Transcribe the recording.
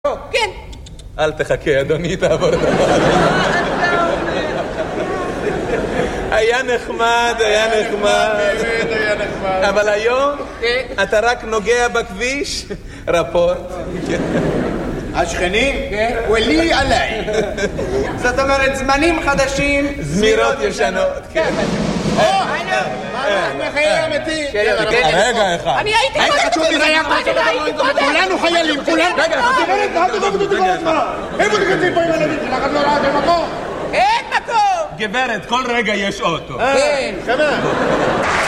כן. אל תחכה, אדוני, תעבור את הדבר. היה נחמד, היה נחמד. אבל היום אתה רק נוגע בכביש, רפורט. השכנים? ולי עליי. זאת אומרת, זמנים חדשים, זמירות ישנות. מחיי המתי. רגע אחד. אני הייתי קודם. כולנו חיילים, כולנו. איפה תקצים פה עם הילדים שלך? את לא ראה במקום? אין מקום. גברת, כל רגע יש אוטו. כן. שמה?